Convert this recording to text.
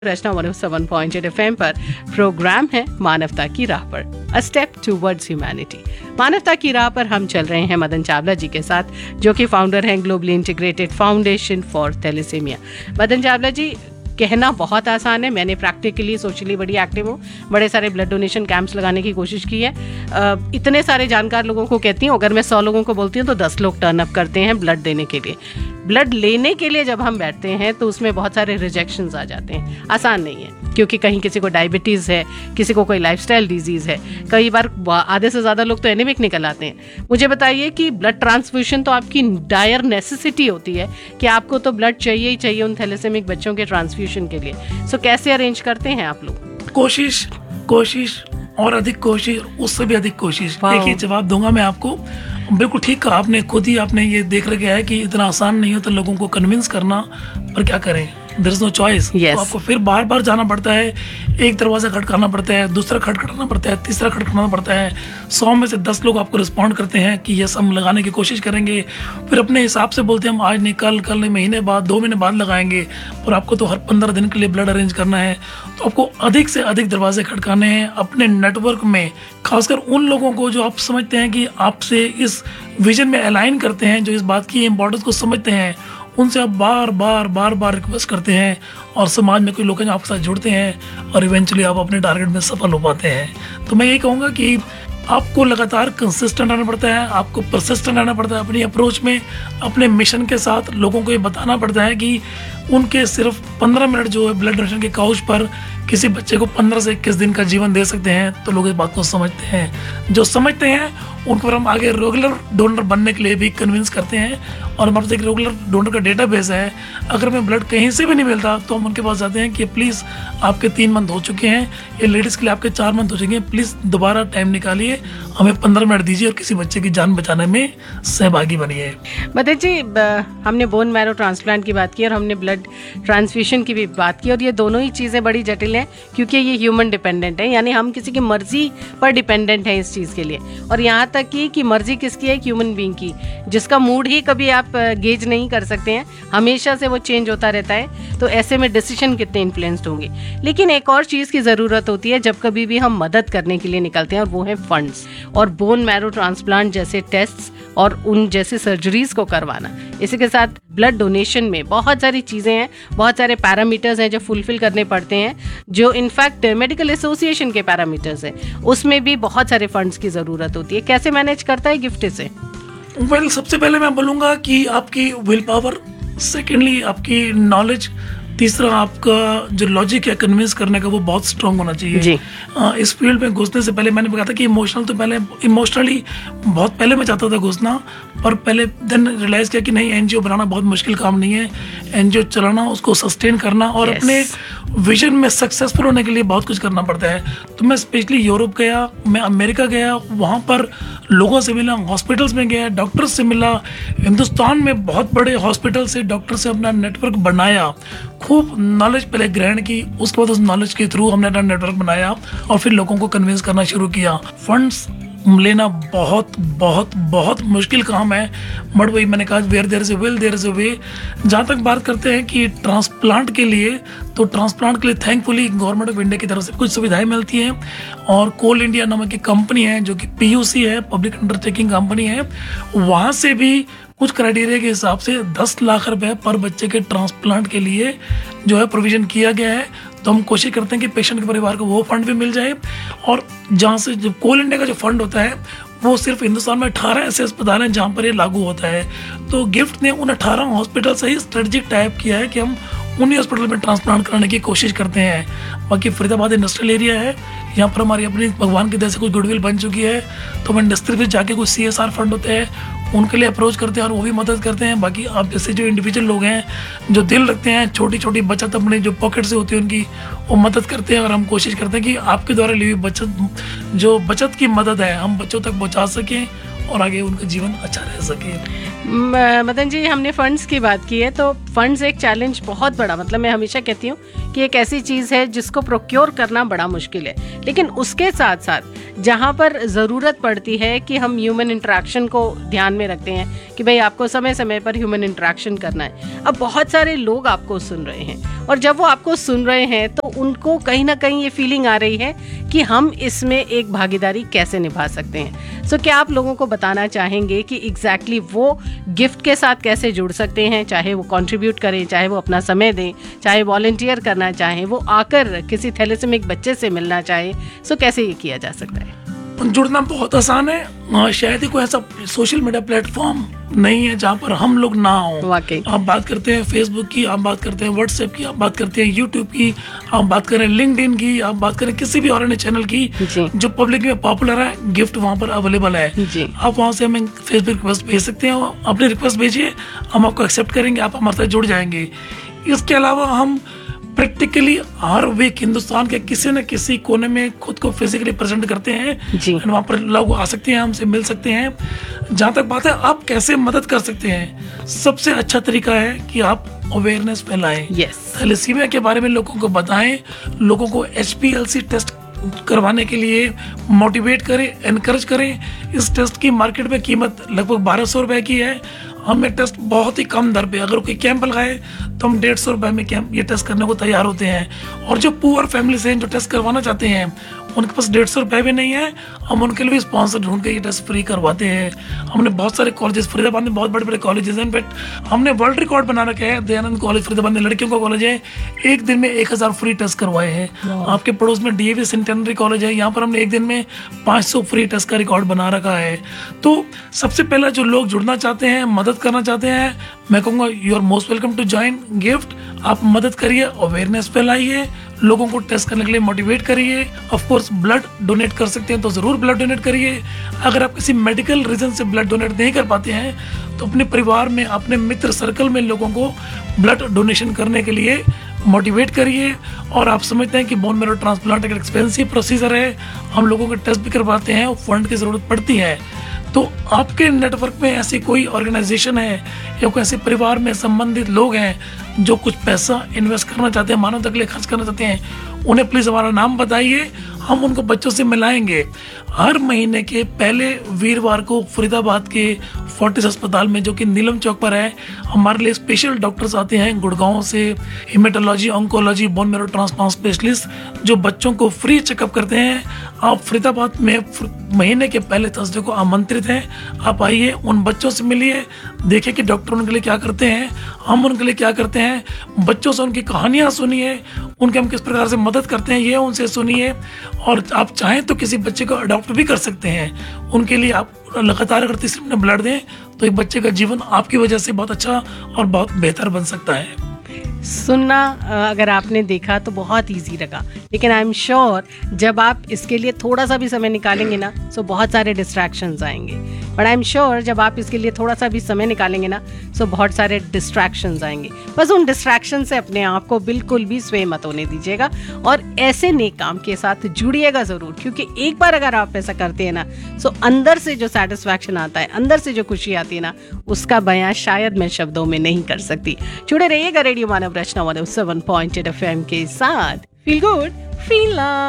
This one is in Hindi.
रचना 107.8 FM पर प्रोग्राम है मानवता की राह पर, अ स्टेप टुवर्ड्स ह्यूमैनिटी। मानवता की राह पर हम चल रहे हैं मदन चावला जी के साथ, जो कि फाउंडर हैं globally integrated foundation for thalassaemia. Madan Chawla जी, कहना बहुत आसान है, मैंने प्रैक्टिकली सोशली बड़ी एक्टिव हूँ, बड़े सारे ब्लड डोनेशन कैंप्स लगाने की कोशिश की है। इतने सारे जानकार लोगों को कहती हूँ, अगर मैं 100 लोगों को बोलती हूँ तो 10 लोग टर्न अप करते हैं ब्लड देने के लिए। ब्लड लेने के लिए जब हम बैठते हैं तो उसमें बहुत सारे रिजेक्शंस आ जाते हैं। आसान नहीं है, क्योंकि कहीं किसी को डायबिटीज़ है, किसी को कोई लाइफस्टाइल डिजीज़ है, कई बार आधे से ज़्यादा लोग तो एनीमिक निकल आते हैं। मुझे बताइए कि ब्लड ट्रांसफ्यूजन तो आपकी डायर नेसेसिटी होती है कि आपको तो ब्लड चाहिए ही चाहिए उन थैलेसेमिक बच्चों के ट्रांसफ्यूजन के लिए। सो कैसे अरेंज करते हैं आप लोग? कोशिश और अधिक कोशिश, उससे भी अधिक कोशिश। एक ही जवाब दूंगा मैं आपको। बिल्कुल ठीक कहा आपने, खुद ही आपने ये देख रखा है कि इतना आसान नहीं होता लोगों को कन्विंस करना, पर क्या करें, देयर इज नो चॉइस। तो आपको फिर बार बार जाना पड़ता है, एक दरवाजा खटकाना पड़ता है, दूसरा खटखटाना पड़ता है, तीसरा खटखटाना पड़ता है। 100 में से 10 लोग आपको रिस्पॉन्ड करते हैं कि ये सब लगाने की कोशिश करेंगे, फिर अपने हिसाब से बोलते हैं हम आज नहीं, कल नहीं, महीने बाद, 2 महीने बाद लगाएंगे, और आपको तो हर 15 दिन के लिए ब्लड अरेंज करना है। तो आपको अधिक से अधिक दरवाजे खटकाने हैं अपने नेटवर्क में, खासकर उन लोगों को जो आप समझते हैं कि आपसे इस विजन में अलाइन करते हैं, जो इस बात की इम्पोर्टेंस को समझते हैं। उनसे आप बार बार रिक्वेस्ट करते हैं, और समाज में कोई लोग आपके साथ जुड़ते हैं, और इवेंचुअली आप अपने टारगेट में सफल हो पाते हैं। तो मैं ये कहूँगा कि आपको लगातार कंसिस्टेंट रहना पड़ता है, आपको परसिस्टेंट रहना पड़ता है अपनी अप्रोच में, अपने मिशन के साथ। लोगों को ये बताना पड़ता है कि उनके सिर्फ 15 मिनट जो है ब्लड डोनेशन के काउच पर किसी बच्चे को 15 से 21 दिन का जीवन दे सकते हैं। तो लोग इस बात को समझते हैं, जो समझते हैं उनको हम आगे रेगुलर डोनर बनने के लिए भी कन्विंस करते हैं। और हमारे पास एक रेगुलर डोनर का डेटाबेस है। अगर हमें ब्लड कहीं से भी नहीं मिलता तो हम उनके पास जाते हैं कि प्लीज़ आपके 3 मंथ हो चुके हैं, ये लेडीज़ के लिए आपके 4 मंथ हो चुके हैं, प्लीज़ दोबारा टाइम निकालिए, हमें 15 मिनट दीजिए और किसी बच्चे की जान बचाने में सहभागी बनिए। मदन जी, हमने बोन मैरो ट्रांसप्लांट की बात की और हमने ब्लड ट्रांसफ्यूजन की भी बात की, और ये दोनों ही चीज़ें बड़ी जटिल हैं, क्योंकि ये ह्यूमन डिपेंडेंट है, यानी हम किसी की मर्जी पर डिपेंडेंट है इस चीज़ के लिए। और यहाँ तक कि मर्जी किसकी है? एक ह्यूमन बीइंग की, जिसका मूड ही कभी आप गेज नहीं कर सकते हैं, हमेशा से वो चेंज होता रहता है। तो ऐसे में डिसीजन कितने इन्फ्लुएंस्ड होंगे। लेकिन एक और चीज़ की ज़रूरत होती है जब कभी भी हम मदद करने के लिए निकलते हैं, और वो है फंड्स। और बोन मैरो ट्रांसप्लांट जैसे टेस्ट्स और उन जैसे सर्जरीज को करवाना, इसी के साथ ब्लड डोनेशन में बहुत सारी चीज़ें हैं, बहुत सारे पैरामीटर्स हैं जो फुलफिल करने पड़ते हैं, जो इनफैक्ट मेडिकल एसोसिएशन के पैरामीटर्स हैं, उसमें भी बहुत सारे फंड्स की ज़रूरत होती है। कैसे मैनेज करता है गिफ्ट से? वेल, सबसे पहले मैं बोलूँगा कि आपकी विल पावर, सेकेंडली आपकी नॉलेज, तीसरा आपका जो लॉजिक है कन्विंस करने का, वो बहुत स्ट्रांग होना चाहिए जी। इस फील्ड में घुसने से पहले मैंने कहा था कि इमोशनली बहुत पहले मैं चाहता था घुसना, पर पहले देन रियलाइज किया कि नहीं, एनजीओ बनाना बहुत मुश्किल काम नहीं है। एनजीओ चलाना, उसको सस्टेन करना और अपने विजन में सक्सेसफुल होने के लिए बहुत कुछ करना पड़ता है। तो मैं स्पेशली यूरोप गया, मैं अमेरिका गया, वहाँ पर लोगों से मिला, हॉस्पिटल्स में गया, डॉक्टर्स से मिला, हिंदुस्तान में बहुत बड़े हॉस्पिटल से डॉक्टर से अपना नेटवर्क बनाया, खूब नॉलेज पहले ग्रहण की, उसके बाद उस नॉलेज के थ्रू हमने अपना नेटवर्क बनाया और फिर लोगों को कन्विंस करना शुरू किया। फंड्स लेना बहुत बहुत बहुत मुश्किल काम है, बट वही मैंने कहा, where there is a will there is a वे। जहाँ तक बात करते हैं कि ट्रांसप्लांट के लिए, तो ट्रांसप्लांट के लिए थैंकफुली गवर्नमेंट ऑफ इंडिया की तरफ से कुछ सुविधाएं मिलती हैं, और कोल इंडिया नामक एक कंपनी है जो कि PUC है, पब्लिक अंडरटेकिंग कंपनी है, वहाँ से भी कुछ क्राइटेरिया के हिसाब से 10 लाख रुपए पर बच्चे के ट्रांसप्लांट के लिए जो है प्रोविजन किया गया है। तो हम कोशिश करते हैं कि पेशेंट के परिवार को वो फंड भी मिल जाए। और जहाँ से जो कोल इंडिया का जो फंड होता है, वो सिर्फ हिंदुस्तान में 18 ऐसे अस्पताल हैं जहाँ पर ये लागू होता है। तो गिफ्ट ने उन 18 हॉस्पिटल से ही स्ट्रेटेजिक टाइप किया है कि हम उन्हीं हॉस्पिटल में ट्रांसप्लांट कराने की कोशिश करते हैं। बाकी फरीदाबाद इंडस्ट्रियल एरिया है, यहाँ पर हमारी अपनी भगवान की दया से कुछ गुडविल बन चुकी है, तो हम इंडस्ट्री में जाके कुछ CSR फंड होते हैं उनके लिए अप्रोच करते हैं और वो भी मदद करते हैं। बाकी आप जैसे जो इंडिविजुअल लोग हैं जो दिल रखते हैं, छोटी छोटी बचत अपने जो पॉकेट से होती है उनकी, वो मदद करते हैं। और हम कोशिश करते हैं कि आपके द्वारा ली हुई बचत की मदद है, हम बच्चों तक पहुँचा सकें और आगे उनका जीवन अच्छा रह सके। मदन जी, हमने फंड्स की बात की है, तो फंड्स एक चैलेंज बहुत बड़ा, मतलब मैं हमेशा कहती हूँ कि एक ऐसी चीज़ है जिसको प्रोक्योर करना बड़ा मुश्किल है, लेकिन उसके साथ साथ जहाँ पर ज़रूरत पड़ती है कि हम ह्यूमन इंटरेक्शन को ध्यान में रखते हैं कि भाई आपको समय समय पर ह्यूमन इंटरेक्शन करना है। अब बहुत सारे लोग आपको सुन रहे हैं, और जब वो आपको सुन रहे हैं तो उनको कहीं ना कहीं ये फीलिंग आ रही है कि हम इसमें एक भागीदारी कैसे निभा सकते हैं। सो क्या आप लोगों को बताना चाहेंगे कि एग्जैक्टली वो गिफ्ट के साथ कैसे जुड़ सकते हैं, चाहे वो कंट्रीब्यूट करें, चाहे वो अपना समय दें, चाहे वॉलंटियर करना चाहें, वो आकर किसी थैलेसेमिक बच्चे से मिलना चाहे, सो कैसे ये किया जा सकता है? जुड़ना बहुत आसान है। शायद ही कोई ऐसा सोशल मीडिया प्लेटफॉर्म नहीं है जहाँ पर हम लोग ना हो। वाकई आप बात करते हैं फेसबुक की, आप बात करते हैं व्हाट्सएप की, आप बात करते हैं यूट्यूब की, आप बात करें लिंक्डइन की, आप बात करें किसी भी और चैनल की जो पब्लिक में पॉपुलर है, गिफ्ट वहाँ पर अवेलेबल है। आप वहाँ से हमें फेसबुक रिक्वेस्ट भेज सकते हैं, अपनी रिक्वेस्ट भेजिए, हम आपको एक्सेप्ट करेंगे, आप हमारे साथ जुड़ जाएंगे। इसके अलावा हम प्रैक्टिकली हर वीक हिंदुस्तान के किसी न किसी कोने में खुद को फिजिकली प्रेजेंट करते हैं जी। वहाँ पर लोग आ सकते हैं, हमसे मिल सकते हैं। जहाँ तक बात है आप कैसे मदद कर सकते हैं, सबसे अच्छा तरीका है कि आप अवेयरनेस फैलाएं। थैलेसीमिया के बारे में लोगों को बताएं, लोगों को HPLC टेस्ट करवाने के लिए मोटिवेट करें, एनकरेज करें। इस टेस्ट की मार्केट में कीमत लगभग 1200 रुपए की है। हमें टेस्ट बहुत ही कम दर पे, अगर कोई कैंप लगाए तो हम 150 रुपए में कैंप ये टेस्ट करने को तैयार होते हैं। और जो पुअर फैमिलीज हैं जो टेस्ट करवाना चाहते हैं उनके पास 150 रुपए भी नहीं है, हम उनके लिए भी स्पॉन्सर ढूंढ के ये टेस्ट फ्री करवाते हैं। हमने बहुत सारे कॉलेजेस, फरीदाबाद में बहुत बड़े बड़े कॉलेजेस हैं, इनफैक्ट हमने वर्ल्ड रिकॉर्ड बना रखा है। दयानंद कॉलेज फरीदाबाद में लड़कियों का कॉलेज है, एक दिन में 1000 फ्री टेस्ट करवाए हैं। आपके पड़ोस में DAV सेंटेनरी कॉलेज है, यहाँ पर हमने एक दिन में 500 फ्री टेस्ट का रिकॉर्ड बना रखा है। तो सबसे पहला जो लोग जुड़ना चाहते हैं, मदद करना चाहते हैं, मैं कहूँगा you are most welcome to join gift. आप मदद करिए, अवेयरनेस फैलाइए, लोगों को टेस्ट करने के लिए मोटिवेट करिए। ऑफ कोर्स ब्लड डोनेट कर सकते हैं तो ज़रूर ब्लड डोनेट करिए। अगर आप किसी मेडिकल रीजन से ब्लड डोनेट नहीं कर पाते हैं तो अपने परिवार में, अपने मित्र सर्कल में लोगों को ब्लड डोनेशन करने के लिए मोटिवेट करिए। और आप समझते हैं कि बोन मैरो ट्रांसप्लांट एक एक्सपेंसिव प्रोसीजर है, हम लोगों के टेस्ट भी करवाते हैं, फंड की ज़रूरत पड़ती है। तो आपके नेटवर्क में ऐसी कोई ऑर्गेनाइजेशन है या कोई ऐसे परिवार में संबंधित लोग हैं जो कुछ पैसा इन्वेस्ट करना चाहते हैं, मानवता के लिए खर्च करना चाहते हैं, उन्हें प्लीज़ हमारा नाम बताइए, हम उनको बच्चों से मिलाएंगे। हर महीने के पहले वीरवार को फरीदाबाद के फोर्टिस अस्पताल में, जो कि नीलम चौक पर है, हमारे लिए स्पेशल डॉक्टर्स आते हैं गुड़गांव से, haematology, oncology, bone marrow transplant specialist, जो बच्चों को फ्री चेकअप करते हैं। आप फरीदाबाद में महीने के पहले थर्सडे को आमंत्रित हैं, आप आइए, उन बच्चों से मिलिए, देखिए कि डॉक्टर उनके लिए क्या करते हैं, हम उनके लिए क्या करते हैं। बच्चों से उनकी कहानियाँ सुनिए, उनके हम किस प्रकार से मदद करते हैं ये उनसे सुनिए। और आप चाहें तो किसी बच्चे को अडॉप्ट भी कर सकते हैं, उनके लिए आप लगातार अगर 30 मिनट ब्लड दें तो एक बच्चे का जीवन आपकी वजह से बहुत अच्छा और बहुत बेहतर बन सकता है। सुनना अगर आपने देखा तो बहुत इजी लगा, लेकिन आई एम श्योर जब आप इसके लिए थोड़ा सा भी समय निकालेंगे ना, सो बहुत सारे डिस्ट्रैक्शंस आएंगे। बट आई एम श्योर जब आप इसके लिए थोड़ा सा भी समय निकालेंगे ना, सो बहुत सारे डिस्ट्रैक्शंस आएंगे। बस उन डिस्ट्रैक्शन से अपने आप को बिल्कुल भी स्वयं मत होने दीजिएगा और ऐसे नेक काम के साथ जुड़िएगा ज़रूर, क्योंकि एक बार अगर आप ऐसा करते हैं ना, सो अंदर से जो सेटिस्फैक्शन आता है, अंदर से जो खुशी आती है ना, उसका बयां शायद मैं शब्दों में नहीं कर सकती। जुड़े रहिएगा रेडियो मानव रचना 107.8 FM के साथ। Feel good, feel love.